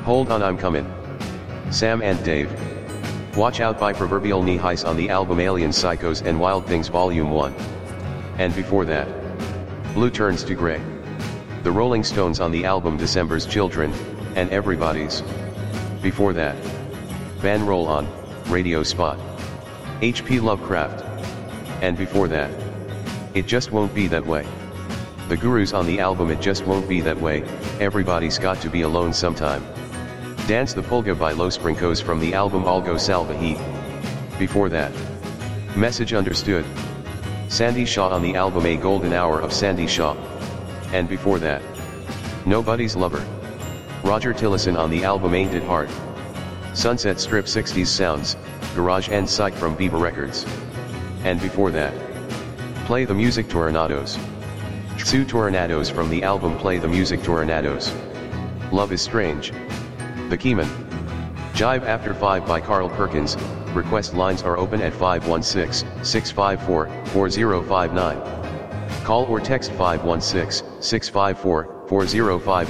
Hold on, I'm coming. Sam and Dave. Watch Out by Proverbial Knee Highs on the album Alien Psychos and Wild Things Volume 1. And before that, Blue Turns to Gray. The Rolling Stones on the album December's Children, and Everybody's. Before that, Ban Roll On, Radio Spot. H.P. Lovecraft. And before that, It Just Won't Be That Way. The Gurus on the album It Just Won't Be That Way, Everybody's Got to Be Alone Sometime. Dance the Pulga by Los Brincos from the album Algo Salva Heat. Before that, Message Understood. Sandy Shaw on the album A Golden Hour of Sandy Shaw. And before that, Nobody's Lover. Roger Tillison on the album Ain't It Hard. Sunset Strip 60s Sounds, Garage and Psych from Bieber Records. And before that, Play the Music Tornadoes. Two Tornadoes from the album Play the Music Tornadoes. Love is Strange. The Keyman. Jive After 5 by Carl Perkins. Request lines are open at 516-654-4059. Call or text 516-654-4059.